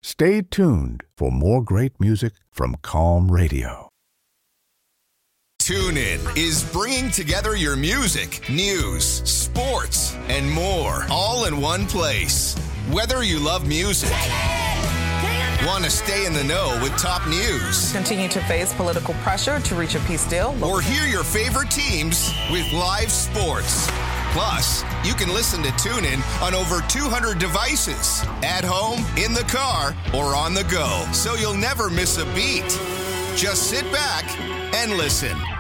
Stay tuned for more great music from Calm Radio. TuneIn is bringing together your music, news, sports, and more all in one place. Whether you love music, want to stay in the know with top news, continue to face political pressure to reach a peace deal, or hear your favorite teams with live sports. Plus, you can listen to TuneIn on over 200 devices, at home, in the car, or on the go, so you'll never miss a beat. Just sit back and listen.